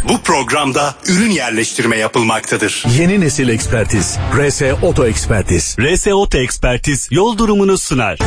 Bu programda ürün yerleştirme yapılmaktadır. Yeni nesil ekspertiz. RS Oto Ekspertiz. RS Oto Ekspertiz yol durumunu sunar.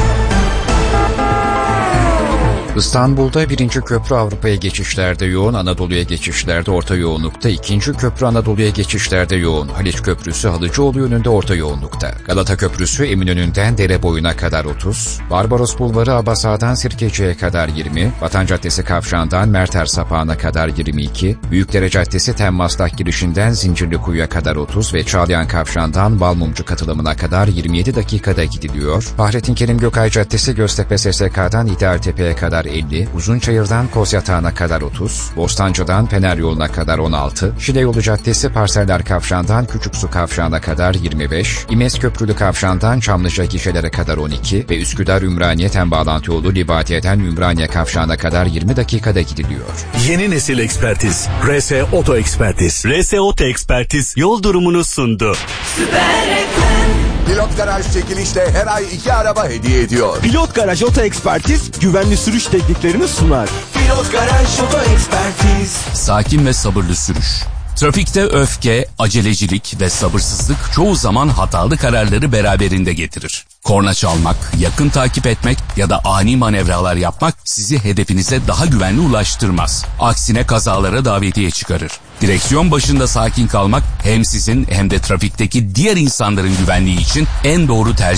İstanbul'da 1. köprü Avrupa'ya geçişlerde yoğun, Anadolu'ya geçişlerde orta yoğunlukta, 2. köprü Anadolu'ya geçişlerde yoğun, Haliç Köprüsü Halıcıoğlu yönünde orta yoğunlukta, Galata Köprüsü Eminönü'nden Dereboyu'na kadar 30, Barbaros Bulvarı Abasa'dan Sirkeci'ye kadar 20, Vatan Caddesi Kavşağı'ndan Merter Sapağı'na kadar 22, Büyükdere Caddesi Temmaslak girişinden Zincirlikuyu'ya kadar 30 ve Çağlayan Kavşağı'ndan Balmumcu katılımına kadar 27 dakikada gidiliyor. Fahrettin Kerim Gökay Caddesi Göztepe SSK'dan İdealtepe'ye kadar 50, Uzunçayır'dan Kozyatağı'na kadar 30, Bostancı'dan Fener Yolu'na kadar 16, Şile Yolu Caddesi Parseller Kavşağı'ndan Küçüksu Kavşağı'na kadar 25, İmez Köprülü Kavşağı'ndan Çamlıca gişelere kadar 12 ve Üsküdar Ümraniye bağlantı yolu Libadiye'den Ümraniye Kavşağı'na kadar 20 dakikada gidiliyor. Yeni nesil ekspertiz. RS Oto Ekspertiz. RS Oto Ekspertiz yol durumunu sundu. Pilot Garaj çekilişle her ay 2 araba hediye ediyor. Pilot Garaj Oto Ekspertiz güvenli sürüş tekniklerini sunar. Pilot Garaj Oto Ekspertiz. Sakin ve sabırlı sürüş. Trafikte öfke, acelecilik ve sabırsızlık çoğu zaman hatalı kararları beraberinde getirir. Korna çalmak, yakın takip etmek ya da ani manevralar yapmak sizi hedefinize daha güvenli ulaştırmaz. Aksine kazalara davetiye çıkarır. Direksiyon başında sakin kalmak hem sizin hem de trafikteki diğer insanların güvenliği için en doğru tercih